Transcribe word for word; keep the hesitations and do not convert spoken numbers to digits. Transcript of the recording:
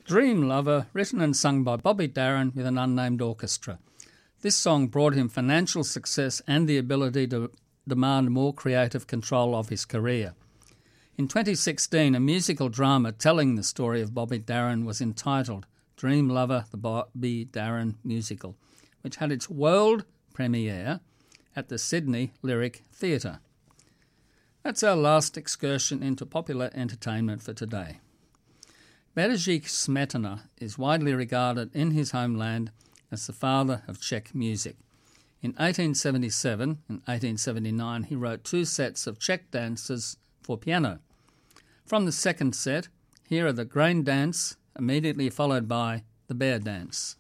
Dream Lover, written and sung by Bobby Darin with an unnamed orchestra. This song brought him financial success and the ability to demand more creative control of his career. In twenty sixteen, a musical drama telling the story of Bobby Darin was entitled Dream Lover, the Bobby Darin Musical, which had its world premiere at the Sydney Lyric Theatre. That's our last excursion into popular entertainment for today. Bedřich Smetana is widely regarded in his homeland as the father of Czech music. In eighteen seventy-seven and eighteen seventy-nine, he wrote two sets of Czech dances for piano. From the second set, here are the Grain Dance, immediately followed by the Bear Dance.